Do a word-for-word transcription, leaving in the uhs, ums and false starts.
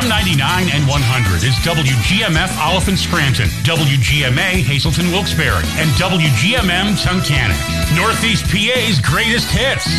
one ninety-nine and one hundred is W G M F Oliphant Scranton, W G M A Hazelton Wilkes-Barre, and W G M M Tunkhannock. Northeast P A's greatest hits.